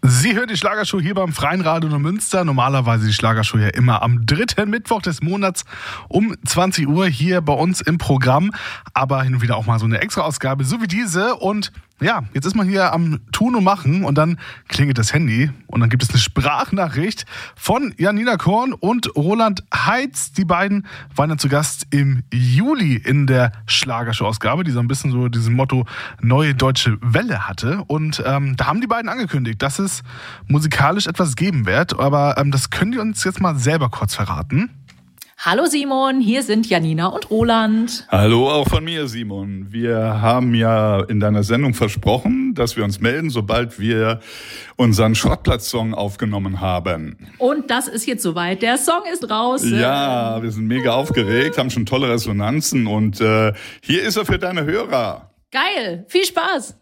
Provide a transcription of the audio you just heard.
Sie hören die Schlagershow hier beim Freien Radio Neumünster. Normalerweise die Schlagershow ja immer am 3. Mittwoch des Monats um 20 Uhr hier bei uns im Programm. Aber hin und wieder auch mal so eine Extra-Ausgabe, so wie diese. Und ja, jetzt ist man hier am Tun und Machen und dann klingelt das Handy und dann gibt es eine Sprachnachricht von Janina Korn und Roland Heitz. Die beiden waren dann zu Gast im Juli in der Schlagershow-Ausgabe, die so ein bisschen so diesem Motto Neue Deutsche Welle hatte. Und da haben die beiden angekündigt, dass es musikalisch etwas geben wird. Aber das können die uns jetzt mal selber kurz verraten. Hallo Simon, hier sind Janina und Roland. Hallo auch von mir, Simon. Wir haben ja in deiner Sendung versprochen, dass wir uns melden, sobald wir unseren Schrottplatz-Song aufgenommen haben. Und das ist jetzt soweit. Der Song ist raus. Ja, wir sind mega aufgeregt, haben schon tolle Resonanzen und hier ist er für deine Hörer. Geil, viel Spaß.